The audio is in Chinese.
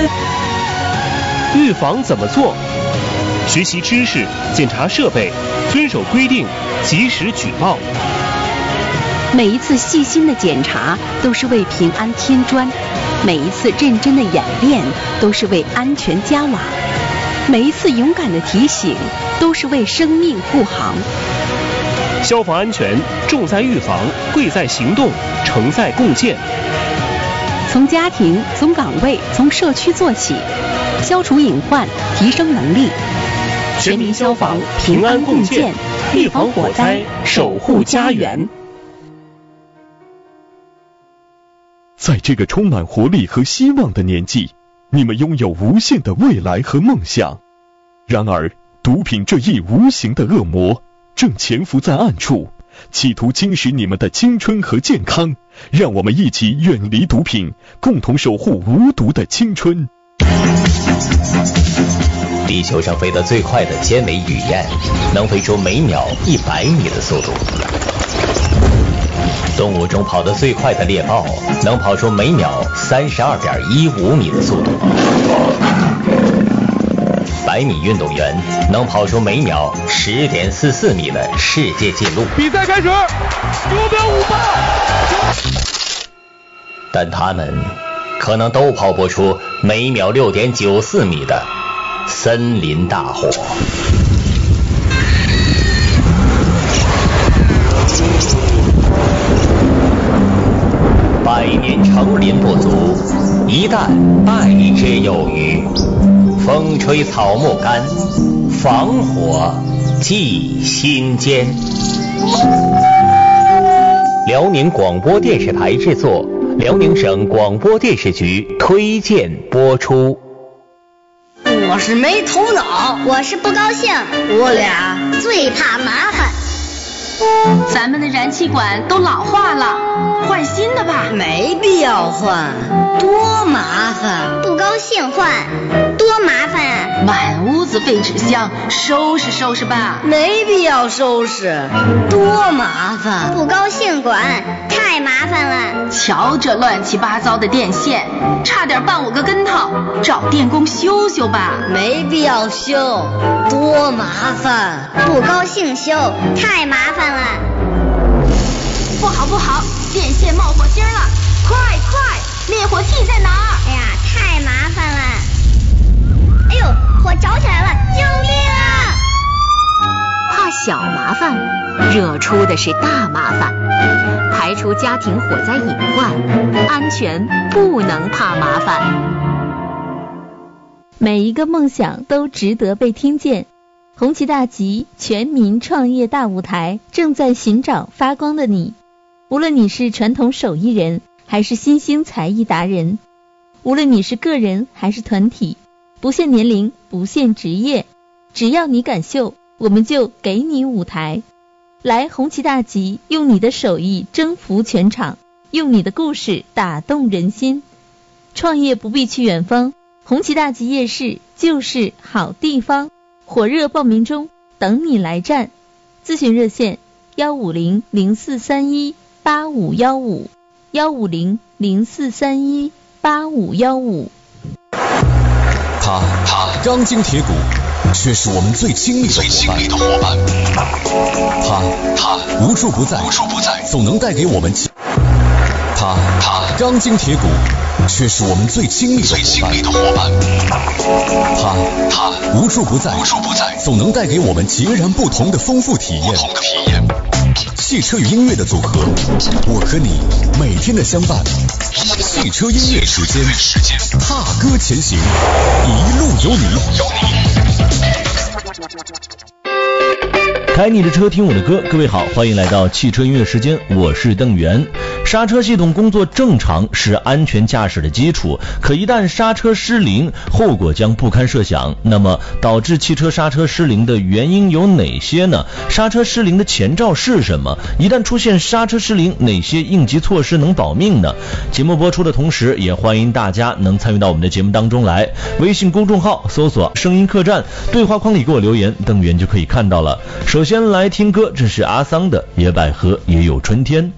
预防怎么做？学习知识，检查设备，遵守规定，及时举报。 每一次细心的检查都是为平安添砖，每一次认真的演练都是为安全加瓦，每一次勇敢的提醒都是为生命护航。 消防安全重在预防，贵在行动，成在共建。 从家庭、从岗位、从社区做起，消除隐患，提升能力。全民消防，平安共建，预防火灾，守护家园。 在这个充满活力和希望的年纪，你们拥有无限的未来和梦想。然而，毒品这一无形的恶魔正潜伏在暗处，企图侵蚀你们的青春和健康。让我们一起远离毒品，共同守护无毒的青春。 地球上飞得最快的尖尾雨燕，能飞出每秒100米的速度。动物中跑得最快的猎豹，能跑出每秒32.15米的速度。100米运动员能跑出每秒10.44米的世界纪录。 比赛开始，9秒58。 但他们可能都跑不出每秒6.94米的森林大火。100年成林不足，一旦败之有余。风吹草木干，防火记心间。辽宁广播电视台制作，辽宁省广播电视局推荐播出。 我是没头脑， 我是不高兴， 我俩最怕麻烦。 咱们的燃气管都老化了，换新的吧。 没必要换，多麻烦。 不高兴换，多麻烦啊。 满屋子废纸箱，收拾收拾吧。 没必要收拾，多麻烦。 不高兴管，太麻烦了。 瞧这乱七八糟的电线，差点绊我个跟头，找电工修修吧。 没必要修，多麻烦。 不高兴修，太麻烦了。 不好不好，电线冒火星了，快快，灭火器在哪儿？ 哎呀，太麻烦了。哎呦，火着起来了，救命啊！ 怕小麻烦，惹出的是大麻烦。排除家庭火灾隐患，安全不能怕麻烦。 每一个梦想都值得被听见。红旗大集全民创业大舞台正在寻找发光的你。无论你是传统手艺人还是新兴才艺达人，无论你是个人还是团体，不限年龄，不限职业，只要你敢秀，我们就给你舞台。来红旗大集，用你的手艺征服全场，用你的故事打动人心。创业不必去远方，红旗大集夜市就是好地方。火热报名中，等你来战。咨询热线150-0431-8515，150-0431-8515。 他钢筋铁骨，却是我们最亲密的伙伴。他无处不在，总能带给我们他钢筋铁骨，却是我们最亲密的伙伴。他无处不在，总能带给我们截然不同的丰富体验。汽车与音乐的组合，我和你每天的相伴。汽车音乐时间，踏歌前行，一路有你。 开你的车，听我的歌。各位好，欢迎来到汽车音乐时间，我是邓源。刹车系统工作正常是安全驾驶的基础，可一旦刹车失灵，后果将不堪设想。那么导致汽车刹车失灵的原因有哪些呢？刹车失灵的前兆是什么？一旦出现刹车失灵，哪些应急措施能保命呢？节目播出的同时，也欢迎大家能参与到我们的节目当中来。微信公众号搜索声音客栈，对话框里给我留言，邓源就可以看到了。首先来听歌，这是阿桑的《野百合也有春天》。